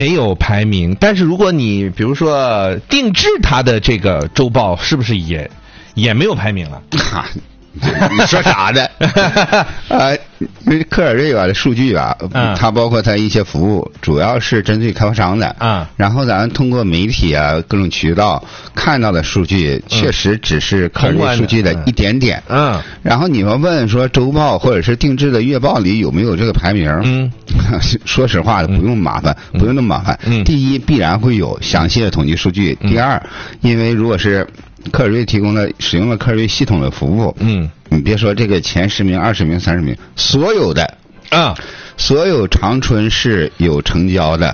没有排名，但是如果你比如说定制它的这个周报，是不是也没有排名了？ 你说啥呢？科尔瑞吧的数据吧，它包括它一些服务，主要是针对开发商的。然后咱通过媒体啊各种渠道看到的数据，确实只是科尔瑞数据的一点点。然后你们问说周报或者是定制的月报里有没有这个排名？说实话不用麻烦，不用那么麻烦。第一，必然会有详细的统计数据；第二，因为如果是科尔瑞提供的使用了科尔瑞系统的服务，你别说这个前10名、20名、30名，所有的所有长春市有成交的，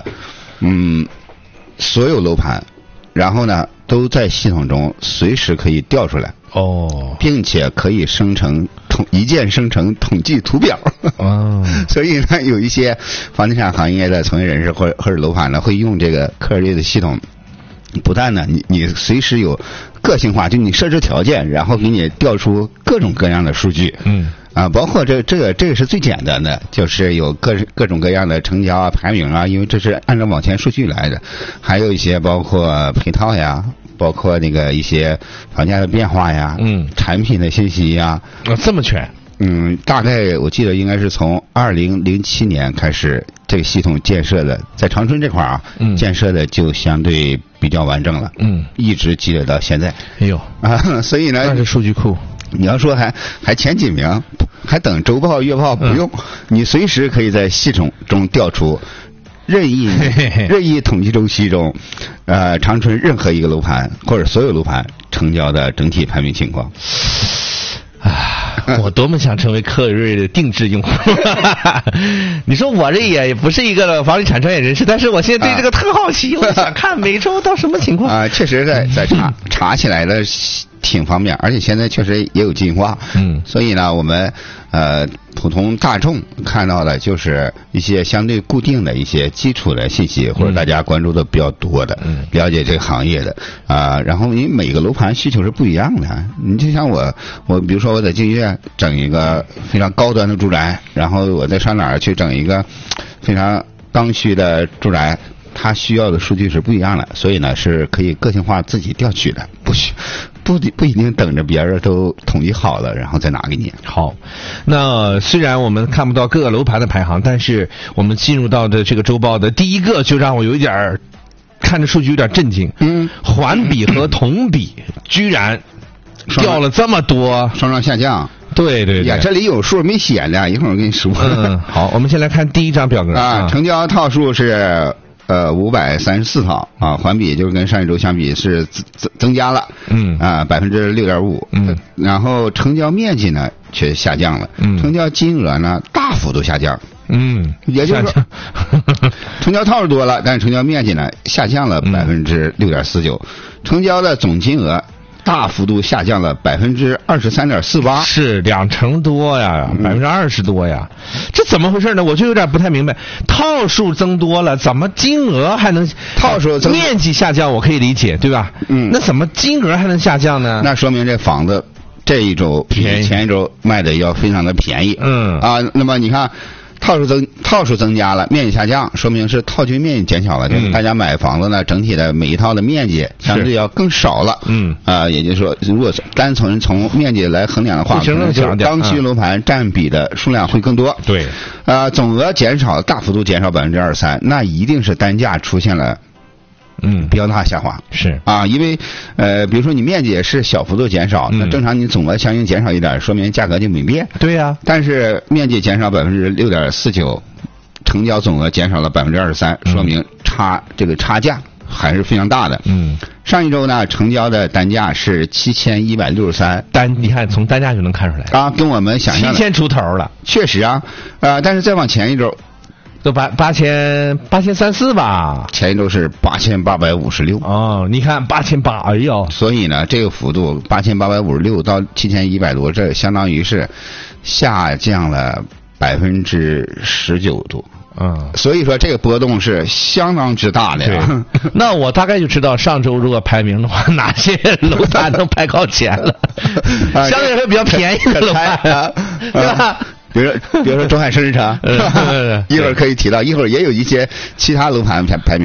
所有楼盘，然后呢都在系统中随时可以调出来并且可以一键生成统计图表。所以呢，有一些房地产行业的从业人士或者楼盘呢，会用这个科尔瑞的系统。不但呢，你随时有个性化，就你设置条件，然后给你调出各种各样的数据。包括这个是最简单的，就是有各种各样的成交啊、排名啊，因为这是按照网前数据来的。还有一些包括配套呀，包括那个一些房价的变化呀，产品的信息呀， 这么全。 大概我记得应该是从2007年开始，这个系统建设的，在长春这块建设的就相对比较完整了。一直积累到现在。所以呢， 那是数据库。 你要说还前几名，还等周报月报不用，你随时可以在系统中调出任意统计周期中，长春任何一个楼盘或者所有楼盘成交的整体排名情况。 我多么想成为科尔瑞的定制用户！你说我这也不是一个房地产专业人士，但是我现在对这个特好奇，我想看每周到什么情况。 确实在查起来的挺方便，而且现在确实也有进化。所以呢，我们普通大众看到的就是一些相对固定的一些基础的信息，或者大家关注的比较多的，了解这个行业的然后因为每个楼盘需求是不一样的。你就像我比如说我在净月整一个非常高端的住宅，然后我再上哪儿去整一个非常刚需的住宅，它需要的数据是不一样的，所以呢是可以个性化自己调取的，不一定等着别人都统计好了然后再拿给你。 好，那虽然我们看不到各个楼盘的排行，但是我们进入到的这个周报的第一个就让我有一点看着数据有点震惊。环比和同比居然掉了这么多， 双下降。 对呀，这里有数没写呢，一会儿我给你说。 好，我们先来看第一张表格成交套数是534套环比就是跟上一周相比是增加了6.5%。然后成交面积呢却下降了，成交金额呢大幅度下降。也就是说成交套数多了，但是成交面积呢下降了6.49%，成交的总金额大幅度下降了23.48%， 是20%多呀，20%多呀，这怎么回事呢？我就有点不太明白。套数增多了，怎么金额还能套数面积下降？我可以理解，对吧？那怎么金额还能下降呢？ 那说明这房子这一周比前一周卖的要非常的便宜。那么你看。套数增加了，面积下降，说明是套均面积减小了。就是大家买房子呢，整体的每一套的面积相对要更少了。也就是说，如果单纯从面积来衡量的话，就是刚需楼盘占比的数量会更多。 对， 总额减少，大幅度减少23%，那一定是单价出现了。比较大下滑是因为比如说你面积也是小幅度减少，那正常你总额相应减少一点，说明价格就没变。 对呀， 但是面积减少6.49%，成交总额减少了23%，说明这个差价还是非常大的。上一周呢，成交的单价是7163， 你看从单价就能看出来跟我们想象的 7000出头了， 确实但是再往前一周。 都8340吧， 前一周是8856。 你看8800，哎呦， 所以呢，这个幅度8856到7100多，这相当于是下降了19%多。所以说这个波动是相当之大的呀。 那我大概就知道上周如果排名的话，哪些楼盘能排靠前了，相对来说比较便宜的楼盘对吧？ 比如说中海生日城，一会儿可以提到，一会儿也有一些其他楼盘排名。